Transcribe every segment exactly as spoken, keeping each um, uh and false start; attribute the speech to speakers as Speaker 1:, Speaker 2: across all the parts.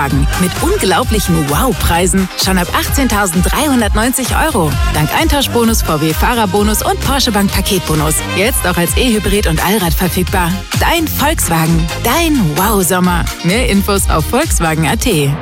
Speaker 1: Mit unglaublichen Wow-Preisen schon ab achtzehntausenddreihundertneunzig Euro. Dank Eintauschbonus, V W-Fahrerbonus und Porsche Bank Paketbonus. Jetzt auch als E-Hybrid und Allrad verfügbar. Dein Volkswagen. Dein Wow-Sommer. Mehr Infos auf volkswagen punkt a t.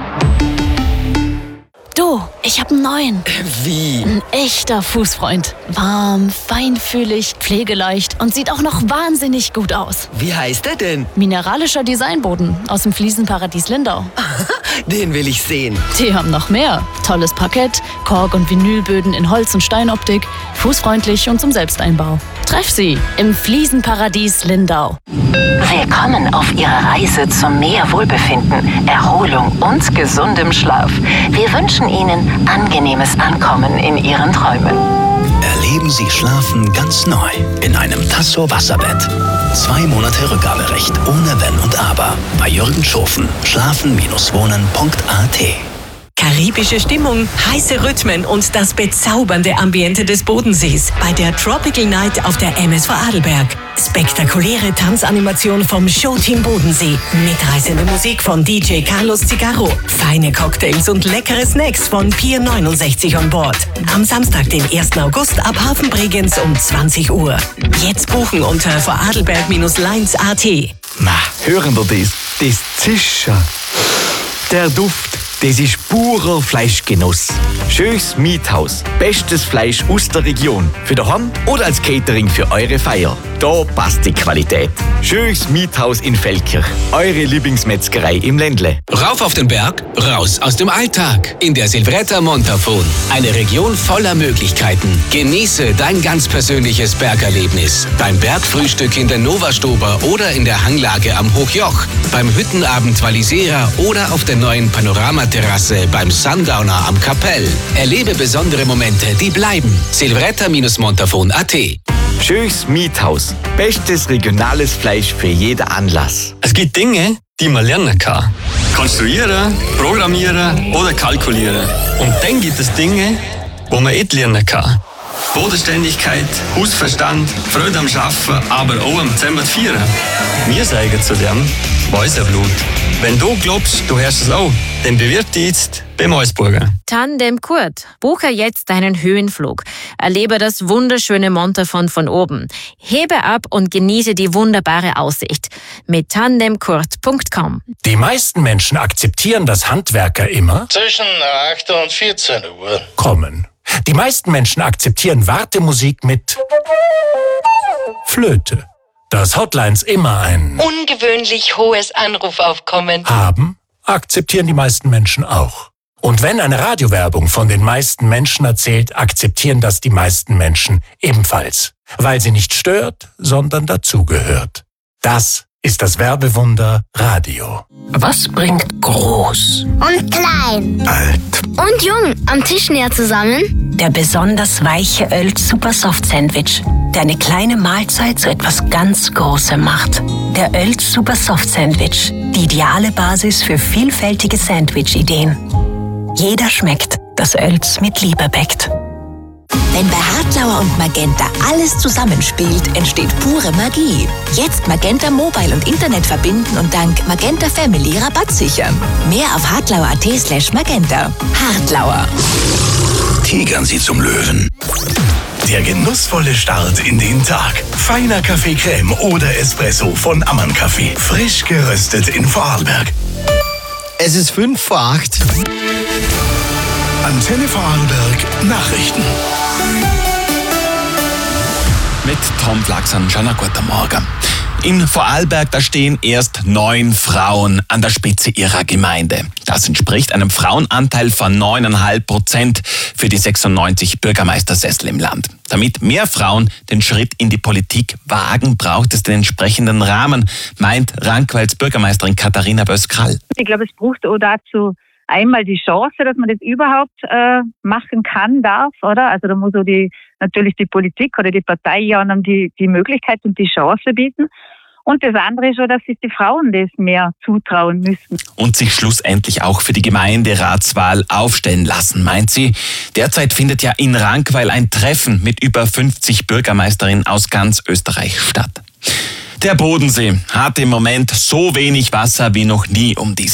Speaker 2: Du, ich hab einen neuen.
Speaker 3: Wie?
Speaker 2: Ein echter Fußfreund. Warm, feinfühlig, pflegeleicht und sieht auch noch wahnsinnig gut aus.
Speaker 3: Wie heißt er denn?
Speaker 2: Mineralischer Designboden aus dem Fliesenparadies Lindau.
Speaker 3: Den will ich sehen.
Speaker 2: Die haben noch mehr. Tolles Parkett, Kork- und Vinylböden in Holz- und Steinoptik, fußfreundlich und zum Selbsteinbau. Treff sie im Fliesenparadies Lindau.
Speaker 4: Willkommen auf Ihrer Reise zu mehr Wohlbefinden, Erholung und gesundem Schlaf. Wir wünschen Ihnen angenehmes Ankommen in Ihren Träumen.
Speaker 5: Erleben Sie Schlafen ganz neu in einem Tasso Wasserbett. Zwei Monate Rückgaberecht ohne Wenn und Aber. Bei Jürgen Schofen. Schlafen Wohnen punkt a t.
Speaker 6: Karibische Stimmung, heiße Rhythmen und das bezaubernde Ambiente des Bodensees bei der Tropical Night auf der M S V Adelberg. Spektakuläre Tanzanimation vom Showteam Bodensee, mitreißende Musik von D J Carlos Cigaro, feine Cocktails und leckere Snacks von Pier neunundsechzig on Board. Am Samstag, den ersten August ab Hafen Bregenz um zwanzig Uhr. Jetzt buchen unter vorarlberg Bindestrich lines punkt a t.
Speaker 7: Na, hören wir das? Das Zischen. Der Duft. Das ist purer Fleischgenuss. Schönes Miethaus. Bestes Fleisch aus der Region. Für daheim oder als Catering für eure Feier. Da passt die Qualität. Schönes Miethaus in Feldkirch. Eure Lieblingsmetzgerei im Ländle.
Speaker 8: Rauf auf den Berg, raus aus dem Alltag. In der Silvretta Montafon. Eine Region voller Möglichkeiten. Genieße dein ganz persönliches Bergerlebnis. Beim Bergfrühstück in der Novastober oder in der Hanglage am Hochjoch. Beim Hüttenabend Walisera oder auf der neuen Panoramaterrasse beim Sundowner am Kapell. Erlebe besondere Momente, die bleiben. silvretta Montafon punkt a t.
Speaker 7: Schönes Miethaus. Bestes regionales Fleisch für jeden Anlass.
Speaker 9: Es gibt Dinge, die man lernen kann. Konstruieren, programmieren oder kalkulieren. Und dann gibt es Dinge, wo man nicht lernen kann. Bodenständigkeit, Hausverstand, Freude am Arbeiten, aber auch am Zusammenfeiern. Wir sagen zu dem Mäuserblut. Wenn du glaubst, du hörst es auch, dann bewirb dich jetzt beim Eusburger.
Speaker 10: Tandem Kurt. Buche jetzt deinen Höhenflug. Erlebe das wunderschöne Montafon von oben. Hebe ab und genieße die wunderbare Aussicht. Mit tandem kurt punkt com.
Speaker 11: Die meisten Menschen akzeptieren, dass Handwerker immer
Speaker 12: zwischen acht und vierzehn Uhr
Speaker 11: kommen. Die meisten Menschen akzeptieren Wartemusik mit Flöte. Dass Hotlines immer ein
Speaker 13: ungewöhnlich hohes Anrufaufkommen
Speaker 11: haben, akzeptieren die meisten Menschen auch. Und wenn eine Radiowerbung von den meisten Menschen erzählt, akzeptieren das die meisten Menschen ebenfalls. Weil sie nicht stört, sondern dazugehört. Das ist das Werbewunder Radio.
Speaker 14: Was bringt groß
Speaker 15: und klein,
Speaker 14: alt
Speaker 15: und jung am Tisch näher zusammen?
Speaker 14: Der besonders weiche Oelz Super Soft Sandwich, der eine kleine Mahlzeit zu etwas ganz Großem macht. Der Oelz Super Soft Sandwich, die ideale Basis für vielfältige Sandwich-Ideen. Jeder schmeckt, das Oelz mit Liebe bäckt.
Speaker 16: Wenn bei Hartlauer und Magenta alles zusammenspielt, entsteht pure Magie. Jetzt Magenta Mobile und Internet verbinden und dank Magenta Family Rabatt sichern. Mehr auf hartlauer punkt a t slash magenta. Hartlauer.
Speaker 5: Tigern Sie zum Löwen. Der genussvolle Start in den Tag. Feiner Kaffee-Creme oder Espresso von Ammann Kaffee. Frisch geröstet in Vorarlberg.
Speaker 3: Es ist fünf vor acht.
Speaker 5: Antenne Vorarlberg Nachrichten.
Speaker 17: Mit Tom Flachsan, schönen guten Morgen. In Vorarlberg, da stehen erst neun Frauen an der Spitze ihrer Gemeinde. Das entspricht einem Frauenanteil von neuneinhalb Prozent für die sechsundneunzig Bürgermeistersessel im Land. Damit mehr Frauen den Schritt in die Politik wagen, braucht es den entsprechenden Rahmen, meint Rankweils Bürgermeisterin Katharina Böss-Krall.
Speaker 18: Ich glaube, es braucht auch dazu einmal die Chance, dass man das überhaupt äh, machen kann, darf, oder? Also da muss auch die, natürlich die Politik oder die Partei ja einem die, die Möglichkeit und die Chance bieten. Und das andere ist schon, dass sich die Frauen das mehr zutrauen müssen.
Speaker 17: Und sich schlussendlich auch für die Gemeinderatswahl aufstellen lassen, meint sie. Derzeit findet ja in Rankweil ein Treffen mit über fünfzig Bürgermeisterinnen aus ganz Österreich statt. Der Bodensee hat im Moment so wenig Wasser wie noch nie um diese